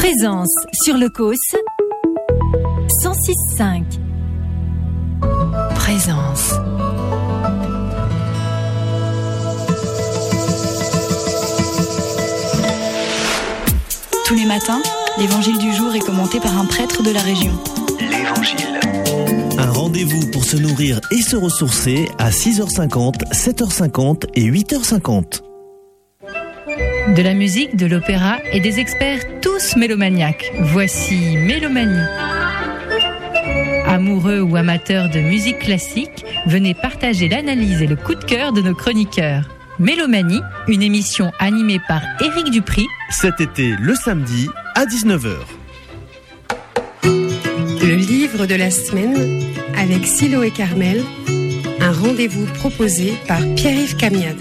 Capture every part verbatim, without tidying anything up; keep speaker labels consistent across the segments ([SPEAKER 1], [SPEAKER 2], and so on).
[SPEAKER 1] Présence sur le Causse cent six virgule cinq. Présence.
[SPEAKER 2] Tous les matins, l'évangile du jour est commenté par un prêtre de la région.
[SPEAKER 3] L'Évangile. Un rendez-vous pour se nourrir et se ressourcer à six heures cinquante, sept heures cinquante et huit heures cinquante.
[SPEAKER 4] De la musique, de l'opéra et des experts tous mélomaniaques. Voici Mélomanie. Amoureux ou amateurs de musique classique, venez partager l'analyse et le coup de cœur de nos chroniqueurs. Mélomanie, une émission animée par Éric Dupri.
[SPEAKER 3] Cet été, le samedi, à dix-neuf heures.
[SPEAKER 5] Le livre de la semaine avec Silo et Carmel, un rendez-vous proposé par Pierre-Yves Camiade.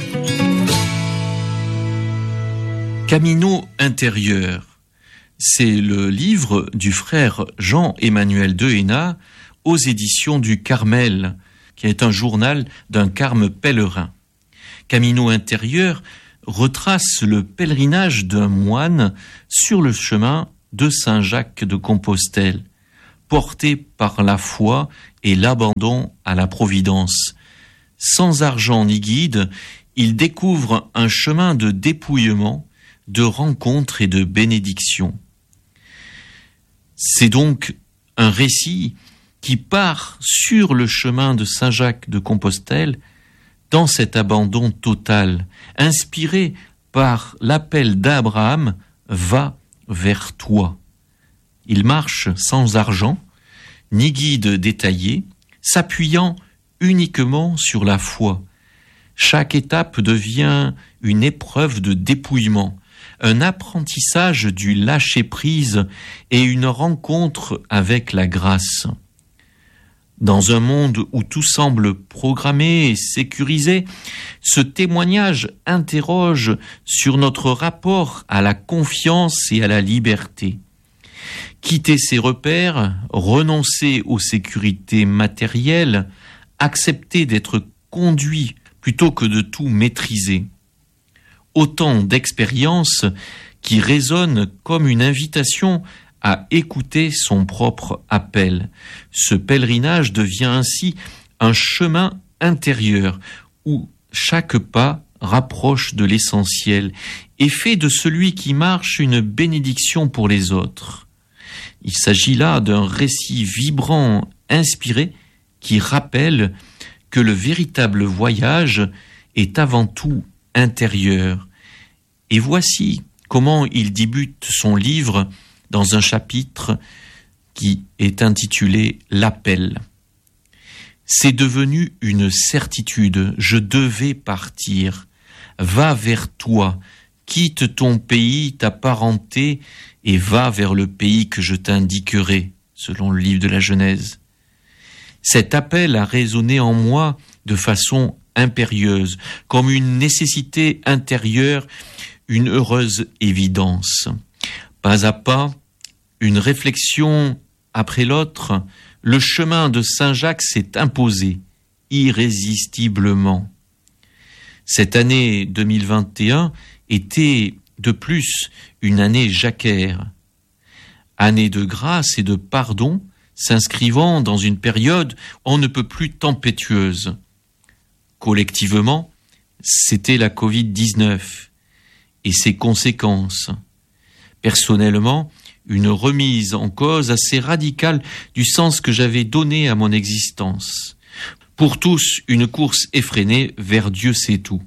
[SPEAKER 6] Camino intérieur, c'est le livre du frère Jean-Emmanuel Dehéna aux éditions du Carmel, qui est un journal d'un carme pèlerin. Camino intérieur retrace le pèlerinage d'un moine sur le chemin de Saint-Jacques de Compostelle, porté par la foi et l'abandon à la providence. Sans argent ni guide, il découvre un chemin de dépouillement, de rencontre et de bénédiction. C'est donc un récit qui part sur le chemin de Saint-Jacques de Compostelle dans cet abandon total, inspiré par l'appel d'Abraham « Va vers toi ». Il marche sans argent, ni guide détaillé, s'appuyant uniquement sur la foi. Chaque étape devient une épreuve de dépouillement, un apprentissage du lâcher-prise et une rencontre avec la grâce. Dans un monde où tout semble programmé et sécurisé, ce témoignage interroge sur notre rapport à la confiance et à la liberté. Quitter ses repères, renoncer aux sécurités matérielles, accepter d'être conduit plutôt que de tout maîtriser. Autant d'expériences qui résonnent comme une invitation à écouter son propre appel. Ce pèlerinage devient ainsi un chemin intérieur où chaque pas rapproche de l'essentiel et fait de celui qui marche une bénédiction pour les autres. Il s'agit là d'un récit vibrant, inspiré, qui rappelle que le véritable voyage est avant tout intérieur. Et voici comment il débute son livre dans un chapitre qui est intitulé « L'appel ». C'est devenu une certitude, je devais partir. Va vers toi, quitte ton pays, ta parenté, et va vers le pays que je t'indiquerai, selon le livre de la Genèse. Cet appel a résonné en moi de façon impérieuse, comme une nécessité intérieure, une heureuse évidence. Pas à pas, une réflexion après l'autre, le chemin de Saint-Jacques s'est imposé, irrésistiblement. Cette année deux mille vingt et un était de plus une année jacquaire, année de grâce et de pardon, s'inscrivant dans une période on ne peut plus tempétueuse. Collectivement, c'était la covid dix-neuf et ses conséquences. Personnellement, une remise en cause assez radicale du sens que j'avais donné à mon existence. Pour tous, une course effrénée vers Dieu sait tout.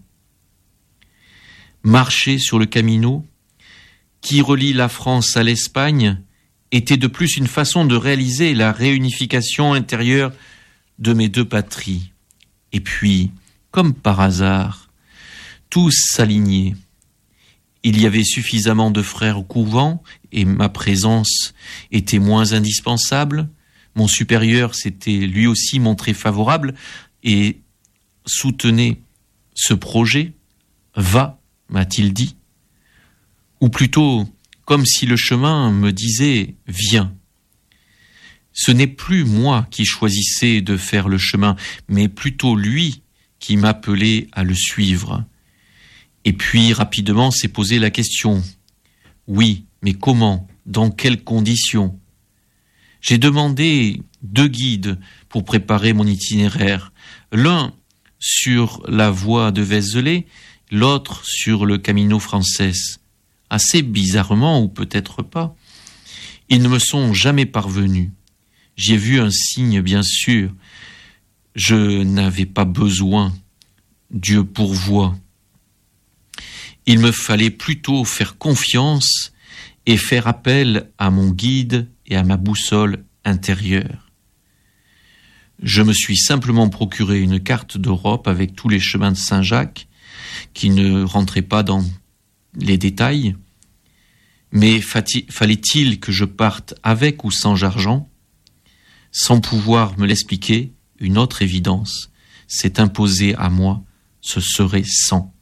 [SPEAKER 6] Marcher sur le Camino, qui relie la France à l'Espagne, était de plus une façon de réaliser la réunification intérieure de mes deux patries. Et puis, comme par hasard, tous s'alignaient. Il y avait suffisamment de frères au couvent et ma présence était moins indispensable. Mon supérieur s'était lui aussi montré favorable et soutenait ce projet. Va, m'a-t-il dit. Ou plutôt, comme si le chemin me disait « viens ». Ce n'est plus moi qui choisissais de faire le chemin, mais plutôt lui qui m'appelait à le suivre. Et puis, rapidement, s'est posée la question. Oui, mais comment dans quelles conditions. J'ai demandé deux guides pour préparer mon itinéraire, l'un sur la voie de Vézelay, l'autre sur le Camino Frances. Assez bizarrement, ou peut-être pas, ils ne me sont jamais parvenus. J'y ai vu un signe, bien sûr. Je n'avais pas besoin. Dieu pourvoit. Il me fallait plutôt faire confiance et faire appel à mon guide et à ma boussole intérieure. Je me suis simplement procuré une carte d'Europe avec tous les chemins de Saint-Jacques, qui ne rentraient pas dans les détails. Mais fallait-il que je parte avec ou sans argent ? Sans pouvoir me l'expliquer, une autre évidence s'est imposée à moi, ce serait sans.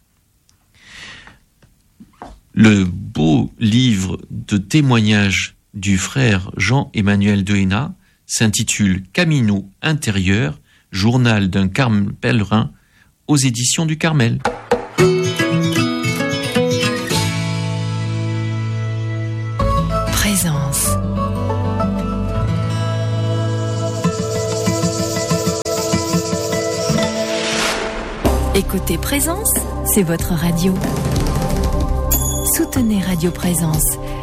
[SPEAKER 6] Le beau livre de témoignages du frère Jean-Emmanuel de Hénin s'intitule « Camino intérieur, journal d'un carme pèlerin » aux éditions du Carmel.
[SPEAKER 2] Présence. Écoutez Présence, c'est votre radio. Soutenez Radio Présence,